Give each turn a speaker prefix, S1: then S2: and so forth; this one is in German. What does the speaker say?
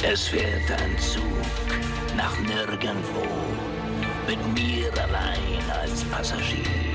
S1: Es fährt ein Zug nach nirgendwo, mit mir allein als Passagier.